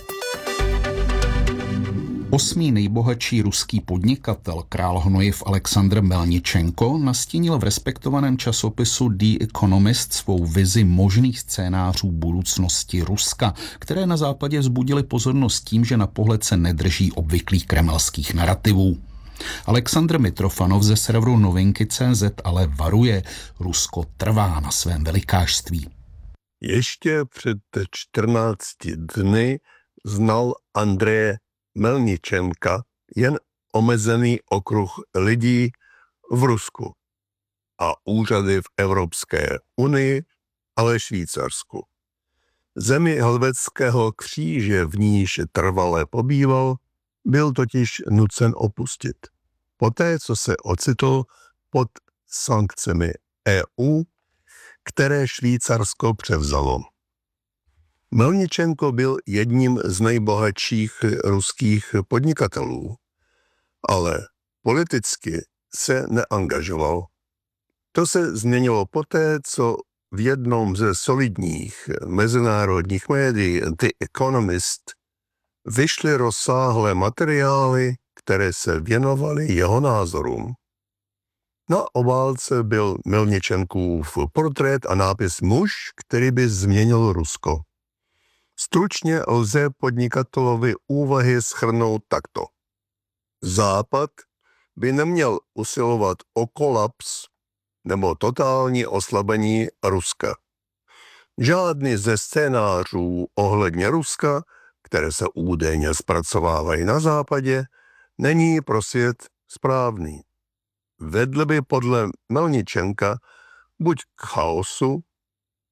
8. nejbohatší ruský podnikatel, král hnojiv Alexandr Melničenko, nastínil v respektovaném časopisu The Economist svou vizi možných scénářů budoucnosti Ruska, které na západě vzbudily pozornost tím, že na pohled se nedrží obvyklých kremelských narrativů. Aleksandr Mitrofanov ze serveru Novinky.cz ale varuje, Rusko trvá na svém velikářství. Ještě před 14 dny znal Andreje Melničenka jen omezený okruh lidí v Rusku a úřady v Evropské unii, ale Švýcarsku. Zemi helvetského kříže, v níž trvale pobýval, byl totiž nucen opustit. Poté, co se ocitl pod sankcemi EU, které Švýcarsko převzalo. Melničenko byl jedním z nejbohatších ruských podnikatelů, ale politicky se neangažoval. To se změnilo poté, co v jednom ze solidních mezinárodních médií The Economist vyšly rozsáhlé materiály, které se věnovaly jeho názorům. Na obálce byl Melničenkův portrét a nápis Muž, který by změnil Rusko. Stručně lze podnikatelovi úvahy shrnout takto. Západ by neměl usilovat o kolaps nebo totální oslabení Ruska. Žádný ze scénářů ohledně Ruska, které se údajně zpracovávají na západě, není pro svět správný. Vedl by podle Melničenka buď k chaosu,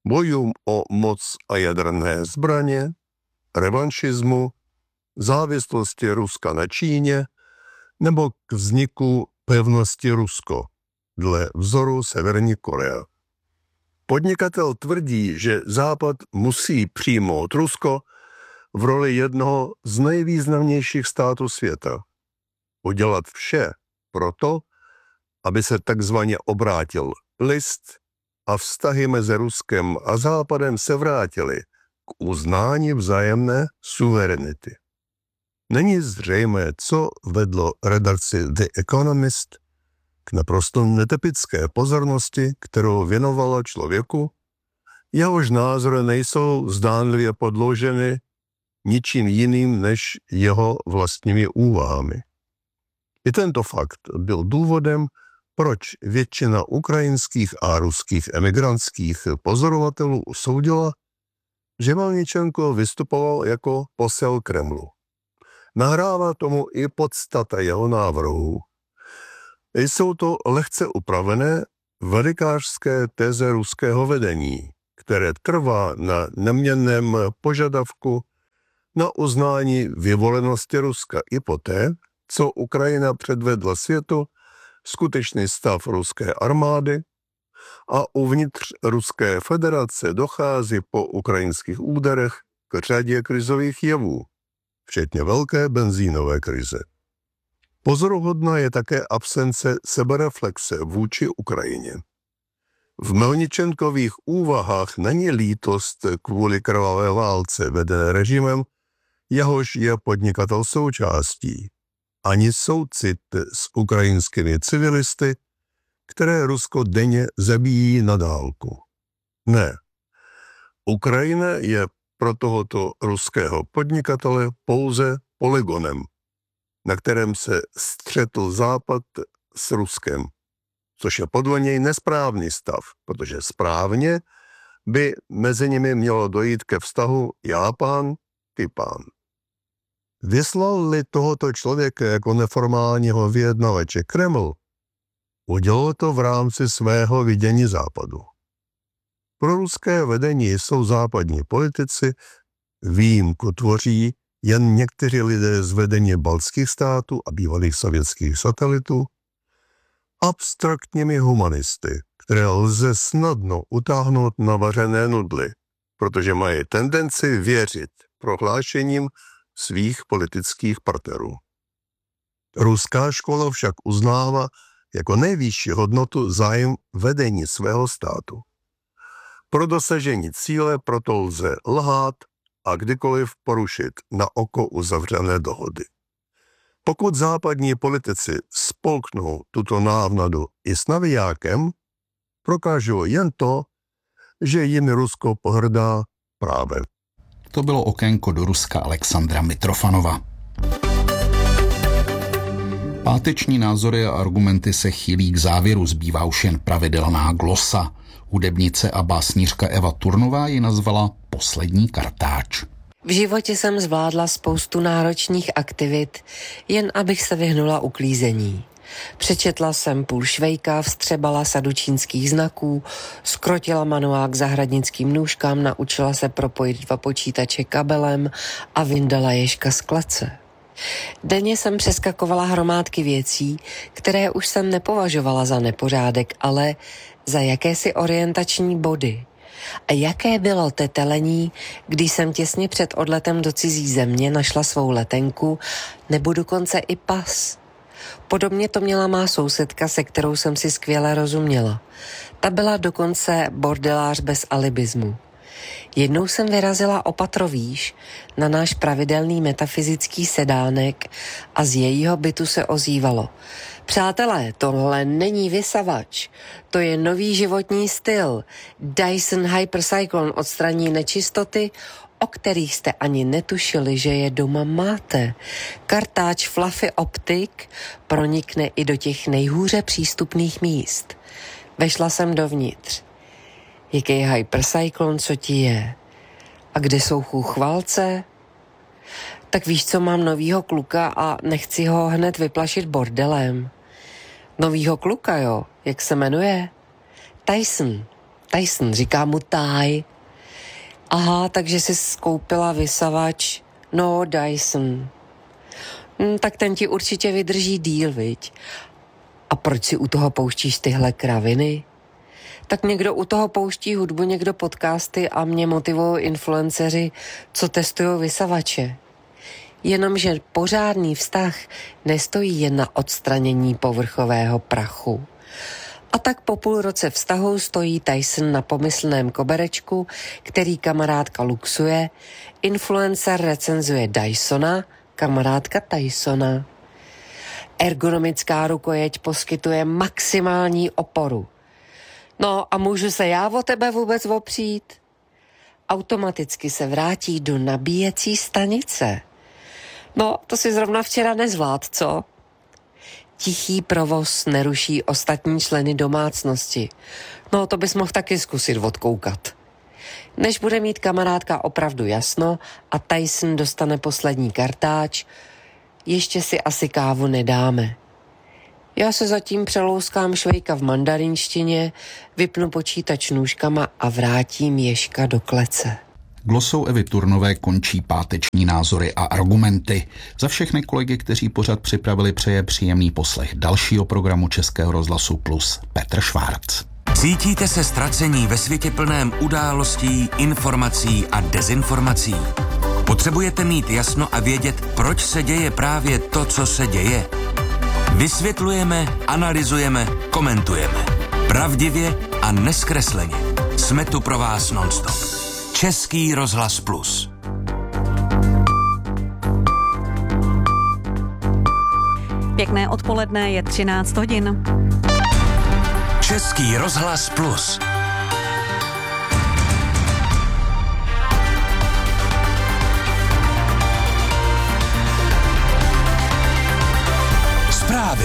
bojům o moc a jaderné zbraně, revanšismu, závislosti Ruska na Číně nebo k vzniku pevnosti Rusko dle vzoru Severní Korea. Podnikatel tvrdí, že Západ musí přijmout Rusko v roli jednoho z nejvýznamnějších států světa. Udělat vše proto, aby se takzvaně obrátil list a vztahy mezi Ruskem a Západem se vrátily k uznání vzájemné suverenity. Není zřejmé, co vedlo redakci The Economist k naprosto netypické pozornosti, kterou věnovala člověku, jehož názory nejsou zdánlivě podloženy ničím jiným než jeho vlastními úvahami. I tento fakt byl důvodem, proč většina ukrajinských a ruských emigrantských pozorovatelů usoudila, že Melničenko vystupoval jako posel Kremlu. Nahrává tomu i podstata jeho návrhů. Jsou to lehce upravené velikářské teze ruského vedení, které trvá na neměnném požadavku na uznání vyvolenosti Ruska i poté, co Ukrajina předvedla světu skutečný stav ruské armády a uvnitř Ruské federace dochází po ukrajinských úderech k řadě krizových jevů, včetně velké benzínové krize. Pozoruhodná je také absence sebereflexe vůči Ukrajině. V Melničenkových úvahách není lítost kvůli krvavé válce vedené režimem, jehož je podnikatel součástí, ani soucit s ukrajinskými civilisty, které Rusko denně zabíjí na dálku. Ne. Ukrajina je pro tohoto ruského podnikatele pouze polygonem, na kterém se střetl Západ s Ruskem, což je podle něj nesprávný stav, protože správně by mezi nimi mělo dojít ke vztahu já pán, ty pán. Vyslal-li tohoto člověka jako neformálního vyjednavače Kreml, udělal to v rámci svého vidění Západu. Pro ruské vedení jsou západní politici, výjimku tvoří jen někteří lidé z vedení baltských států a bývalých sovětských satelitů, abstraktními humanisty, které lze snadno utáhnout na vařené nudly, protože mají tendenci věřit prohlášením svých politických partnerů. Ruská škola však uznává jako nejvyšší hodnotu zájem vedení svého státu. Pro dosažení cíle proto lze lhát a kdykoliv porušit na oko uzavřené dohody. Pokud západní politici spolknou tuto návnadu i s navijákem, prokážou jen to, že jim Rusko pohrdá právem. To bylo okénko do Ruska Alexandra Mitrofanova. Páteční názory a argumenty se chýlí k závěru, zbývá už jen pravidelná glosa. Hudebnice a básnířka Eva Turnová ji nazvala poslední kartáč. V životě jsem zvládla spoustu náročných aktivit, jen abych se vyhnula uklízení. Přečetla jsem půl Švejka, vstřebala sadu čínských znaků, skrotila manuál k zahradnickým nůžkám, naučila se propojit 2 počítače kabelem a vyndala ježka z klece. Denně jsem přeskakovala hromádky věcí, které už jsem nepovažovala za nepořádek, ale za jakési orientační body. A jaké bylo tetelení, když jsem těsně před odletem do cizí země našla svou letenku, nebo dokonce i pas. Podobně to měla má sousedka, se kterou jsem si skvěle rozuměla. Ta byla dokonce bordelář bez alibismu. Jednou jsem vyrazila o patro výš na náš pravidelný metafyzický sedánek a z jejího bytu se ozývalo: Přátelé, tohle není vysavač, to je nový životní styl. Dyson Hypercyclone odstraní nečistoty, o kterých jste ani netušili, že je doma máte. Kartáč Fluffy Optic pronikne i do těch nejhůře přístupných míst. Vešla jsem dovnitř. Jaký Hypercyclone, co ti je? A kde jsou chůchvalce? Tak víš, co, mám novýho kluka a nechci ho hned vyplašit bordelem. Novýho kluka, jo? Jak se jmenuje? Tyson. Tyson, říká mu Ty. Aha, takže jsi skoupila vysavač. No, Dyson. Tak ten ti určitě vydrží díl, viď? A proč si u toho pouštíš tyhle kraviny? Tak někdo u toho pouští hudbu, někdo podcasty a mě motivují influenceři, co testují vysavače. Jenomže pořádný vztah nestojí jen na odstranění povrchového prachu. A tak po půl roce vztahu stojí Tyson na pomyslném koberečku, který kamarádka luxuje, influencer recenzuje Dysona, kamarádka Tysona. Ergonomická rukojeť poskytuje maximální oporu. No a můžu se já o tebe vůbec opřít? Automaticky se vrátí do nabíjecí stanice. No, to si zrovna včera nezvlád, co? Tichý provoz neruší ostatní členy domácnosti. No, to bys mohl taky zkusit odkoukat. Než bude mít kamarádka opravdu jasno a Tyson dostane poslední kartáč, ještě si asi kávu nedáme. Já se zatím přelouskám Švejka v mandarinštině, vypnu počítač nůžkama a vrátím Ježka do klece. Glosou Evy Turnové končí páteční názory a argumenty. Za všechny kolegy, kteří pořad připravili, přeje příjemný poslech dalšího programu Českého rozhlasu Plus Petr Švárc. Cítíte se ztracení ve světě plném událostí, informací a dezinformací? Potřebujete mít jasno a vědět, proč se děje právě to, co se děje? Vysvětlujeme, analyzujeme, komentujeme. Pravdivě a nezkresleně. Jsme tu pro vás nonstop. Český rozhlas Plus. Pěkné odpoledne, je 13 hodin. Český rozhlas Plus. Zprávy.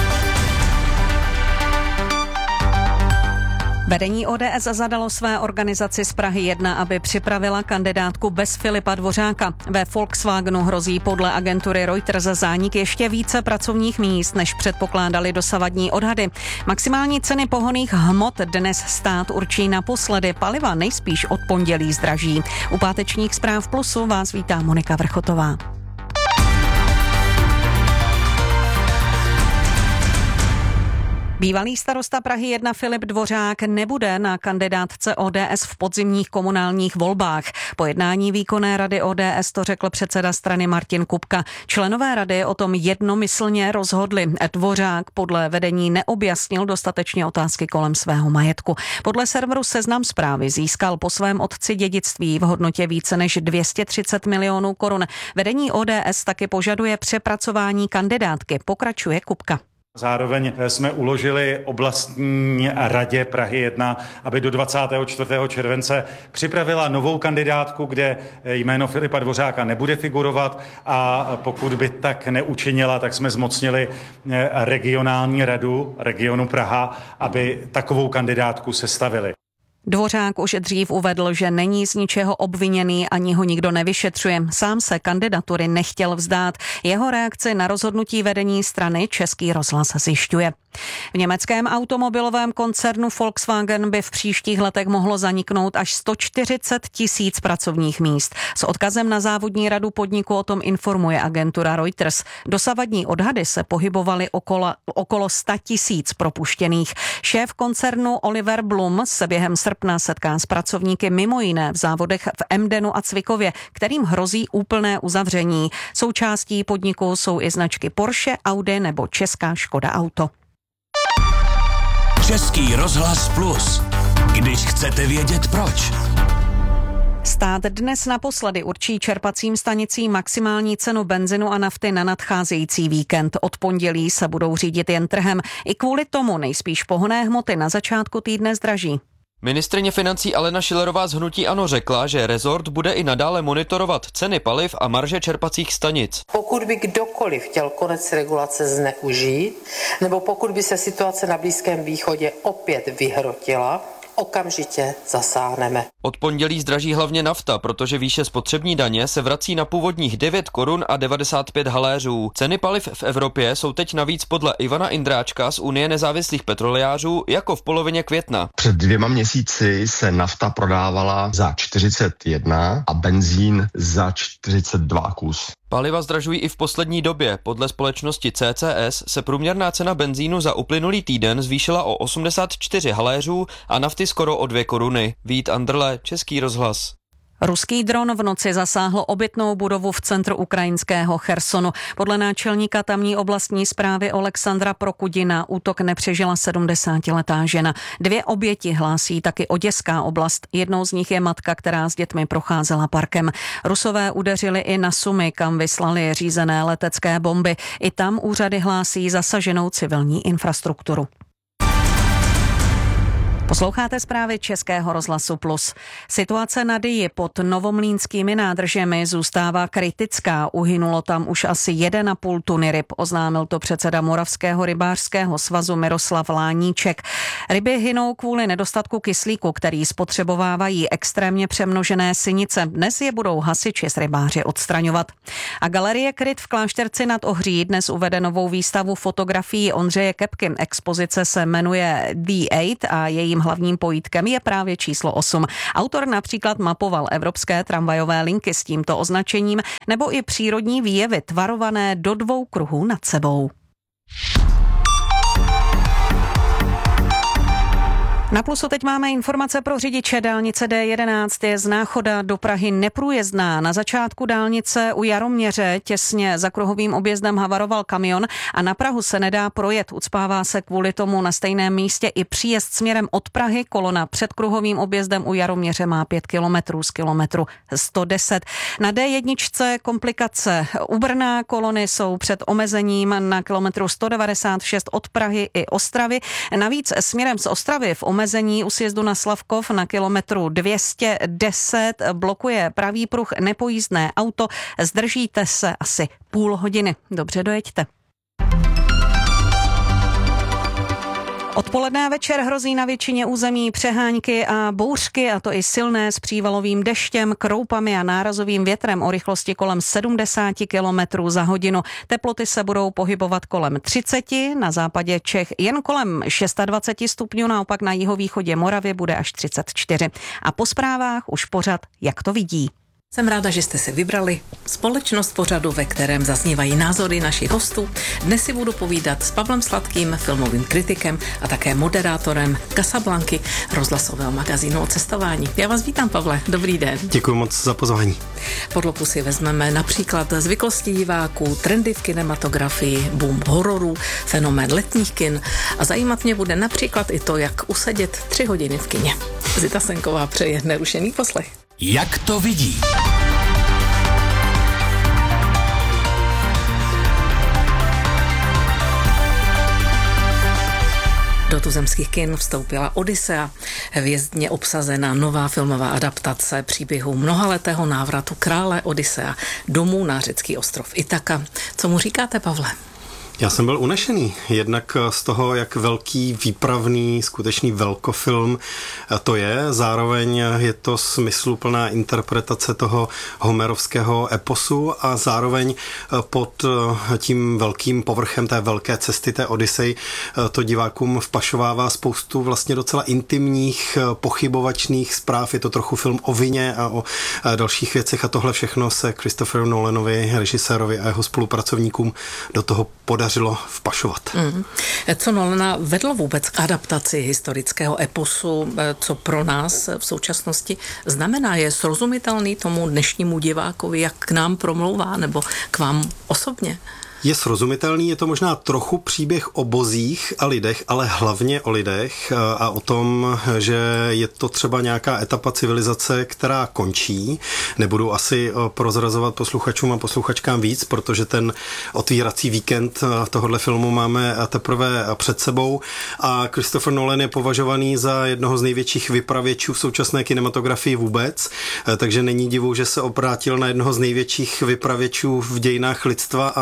Vedení ODS zadalo své organizaci z Prahy 1, aby připravila kandidátku bez Filipa Dvořáka. Ve Volkswagenu hrozí podle agentury Reuters zánik ještě více pracovních míst, než předpokládali dosavadní odhady. Maximální ceny pohonných hmot dnes stát určí naposledy. Paliva nejspíš od pondělí zdraží. U pátečních zpráv Plusu vás vítá Monika Vrchotová. Bývalý starosta Prahy 1 Filip Dvořák nebude na kandidátce ODS v podzimních komunálních volbách. Po jednání výkonné rady ODS to řekl předseda strany Martin Kupka. Členové rady o tom jednomyslně rozhodli. Dvořák podle vedení neobjasnil dostatečně otázky kolem svého majetku. Podle serveru Seznam Zprávy získal po svém otci dědictví v hodnotě více než 230 milionů korun. Vedení ODS taky požaduje přepracování kandidátky, pokračuje Kupka. Zároveň jsme uložili oblastní radě Prahy 1, aby do 24. července připravila novou kandidátku, kde jméno Filipa Dvořáka nebude figurovat, a pokud by tak neučinila, tak jsme zmocnili regionální radu regionu Praha, aby takovou kandidátku sestavili. Dvořák už dřív uvedl, že není z ničeho obviněný, ani ho nikdo nevyšetřuje. Sám se kandidatury nechtěl vzdát. Jeho reakci na rozhodnutí vedení strany Český rozhlas zjišťuje. V německém automobilovém koncernu Volkswagen by v příštích letech mohlo zaniknout až 140 000 pracovních míst. S odkazem na závodní radu podniku o tom informuje agentura Reuters. Dosavadní odhady se pohybovaly okolo 100 000 propuštěných. Šéf koncernu Oliver Blum se během srpna setká s pracovníky mimo jiné v závodech v Emdenu a Cvikově, kterým hrozí úplné uzavření. Součástí podniku jsou i značky Porsche, Audi nebo česká Škoda Auto. Český rozhlas Plus. Když chcete vědět proč. Stát dnes naposledy určí čerpacím stanicím maximální cenu benzinu a nafty na nadcházející víkend. Od pondělí se budou řídit jen trhem. I kvůli tomu nejspíš pohonné hmoty na začátku týdne zdraží. Ministryně financí Alena Schillerová z hnutí ANO řekla, že rezort bude i nadále monitorovat ceny paliv a marže čerpacích stanic. Pokud by kdokoliv chtěl konec regulace zneužít, nebo pokud by se situace na Blízkém východě opět vyhrotila, okamžitě zasáhneme. Od pondělí zdraží hlavně nafta, protože výše spotřební daně se vrací na původních 9 korun a 95 haléřů. Ceny paliv v Evropě jsou teď navíc podle Ivana Indráčka z Unie nezávislých petrolejářů jako v polovině května. Před 2 měsíci se nafta prodávala za 41 a benzín za 42 kus. Paliva zdražují i v poslední době. Podle společnosti CCS se průměrná cena benzínu za uplynulý týden zvýšila o 84 haléřů a nafty skoro o 2 koruny. Vít Andrle, Český rozhlas. Ruský dron v noci zasáhl obytnou budovu v centru ukrajinského Chersonu. Podle náčelníka tamní oblastní správy Alexandra Prokudina útok nepřežila 70letá žena. 2 oběti hlásí taky Oděská oblast. Jednou z nich je matka, která s dětmi procházela parkem. Rusové udeřili i na Sumy, kam vyslali řízené letecké bomby. I tam úřady hlásí zasaženou civilní infrastrukturu. Posloucháte zprávy Českého rozhlasu Plus. Situace na Dyji pod novomlýnskými nádržemi zůstává kritická. Uhynulo tam už asi 1,5 tuny ryb, oznámil to předseda Moravského rybářského svazu Miroslav Láníček. Ryby hynou kvůli nedostatku kyslíku, který spotřebovávají extrémně přemnožené sinice. Dnes je budou hasiči s rybáři odstraňovat. A galerie Kryt v Klášterci nad Ohří dnes uvede novou výstavu fotografií Ondřeje Kepky. Expozice se jmenuje The 8 a její hlavním pojítkem je právě číslo 8. Autor například mapoval evropské tramvajové linky s tímto označením nebo i přírodní výjevy tvarované do 2 kruhů nad sebou. Na Plusu teď máme informace pro řidiče. Dálnice D11 je z Náchoda do Prahy neprůjezdná. Na začátku dálnice u Jaroměře těsně za kruhovým objezdem havaroval kamion a na Prahu se nedá projet. Ucpává se kvůli tomu na stejném místě i příjezd směrem od Prahy. Kolona před kruhovým objezdem u Jaroměře má 5 kilometrů z kilometru 110. Na D1 komplikace. U Brna kolony jsou před omezením na kilometru 196 od Prahy i Ostravy. Navíc směrem z Ostravy v omezení u sjezdu na Slavkov na kilometru 210 blokuje pravý pruh nepojízdné auto. Zdržíte se asi půl hodiny. Dobře, dojeďte. Odpoledne a večer hrozí na většině území přehánky a bouřky, a to i silné s přívalovým deštěm, kroupami a nárazovým větrem o rychlosti kolem 70 km za hodinu. Teploty se budou pohybovat kolem 30, na západě Čech jen kolem 26 stupňů, naopak na jihovýchodě Moravy bude až 34. A po zprávách už pořad Jak to vidí. Jsem ráda, že jste si vybrali společnost pořadu, ve kterém zaznívají názory našich hostů. Dnes si budu povídat s Pavlem Sladkým, filmovým kritikem a také moderátorem Casablanky, rozhlasového magazínu o cestování. Já vás vítám, Pavle, dobrý den. Děkuji moc za pozvání. Pod lupu si vezmeme například zvyklosti diváků, trendy v kinematografii, boom hororů, fenomén letních kin a zajímat mě bude například i to, jak usedět 3 hodiny v kině. Zita Senková přeje nerušený poslech. Jak to vidí? Do tuzemských kin vstoupila Odyssea, hvězdně obsazená nová filmová adaptace příběhu mnohaletého návratu krále Odyssea domů na řecký ostrov Itaka. Co mu říkáte, Pavle? Já jsem byl unešený, jednak z toho, jak velký, výpravný, skutečný velkofilm to je. Zároveň je to smysluplná interpretace toho homerovského eposu a zároveň pod tím velkým povrchem té velké cesty, té Odyssey, to divákům vpašovává spoustu vlastně docela intimních, pochybovačných zpráv. Je to trochu film o vině a o dalších věcech a tohle všechno se Christopheru Nolanovi, režisérovi a jeho spolupracovníkům do toho podařilo vpašovat. Co Nolana vedlo vůbec k adaptaci historického eposu, co pro nás v současnosti znamená? Je srozumitelný tomu dnešnímu divákovi, jak k nám promlouvá, nebo k vám osobně? Je srozumitelný, je to možná trochu příběh o bozích a lidech, ale hlavně o lidech a o tom, že je to třeba nějaká etapa civilizace, která končí. Nebudu asi prozrazovat posluchačům a posluchačkám víc, protože ten otvírací víkend tohohle filmu máme teprve před sebou a Christopher Nolan je považovaný za jednoho z největších vypravěčů v současné kinematografii vůbec, takže není divu, že se obrátil na jednoho z největších vypravěčů v dějinách lidstva a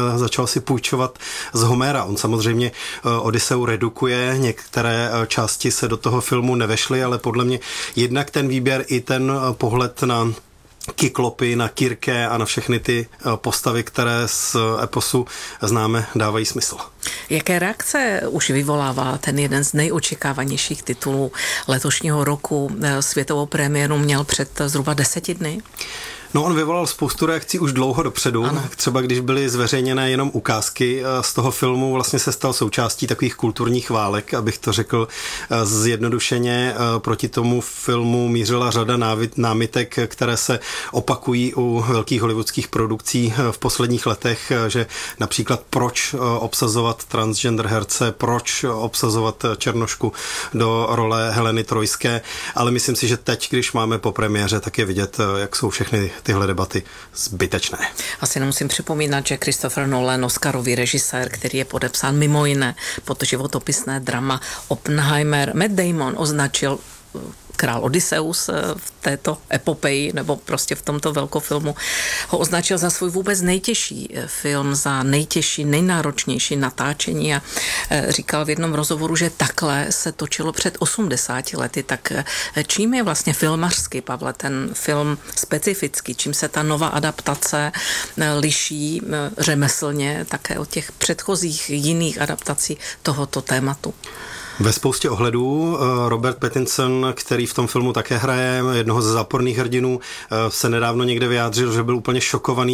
začal si půjčovat z Homera. On samozřejmě Odysseu redukuje, některé části se do toho filmu nevešly, ale podle mě jednak ten výběr i ten pohled na Kyklopy, na Kirke a na všechny ty postavy, které z eposu známe, dávají smysl. Jaké reakce už vyvolává ten jeden z nejočekávanějších titulů letošního roku? Světovou premiéru měl před zhruba 10 dny. No, on vyvolal spoustu reakcí už dlouho dopředu. Ano. Třeba když byly zveřejněné jenom ukázky z toho filmu, vlastně se stal součástí takových kulturních válek, abych to řekl zjednodušeně. Proti tomu filmu mířila řada námitek, které se opakují u velkých hollywoodských produkcí v posledních letech, že například proč obsazovat transgender herce, proč obsazovat černošku do role Heleny Trojské, ale myslím si, že teď, když máme po premiéře, tak je vidět, jak jsou všechny tyhle debaty zbytečné. Asi nemusím připomínat, že Christopher Nolan, Oscarový režisér, který je podepsán mimo jiné pod životopisné drama Oppenheimer, Matt Damon označil Král Odysseus v této epopeji, nebo prostě v tomto velkofilmu, ho označil za svůj vůbec nejtěžší film, za nejtěžší, nejnáročnější natáčení a říkal v jednom rozhovoru, že takhle se točilo před 80 lety. Tak čím je vlastně filmařsky, Pavle, ten film specifický, čím se ta nová adaptace liší řemeslně také od těch předchozích jiných adaptací tohoto tématu? Ve spoustě ohledů. Robert Pattinson, který v tom filmu také hraje jednoho ze záporných hrdinů, se nedávno někde vyjádřil, že byl úplně šokovaný